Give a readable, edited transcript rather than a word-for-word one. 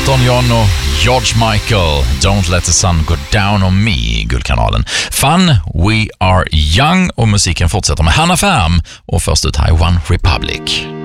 Elton John och George Michael, Don't Let the Sun Go Down on Me, Guldkanalen. Fun, We Are Young, och musiken fortsätter med Hanna Färm och först ut här One Republic.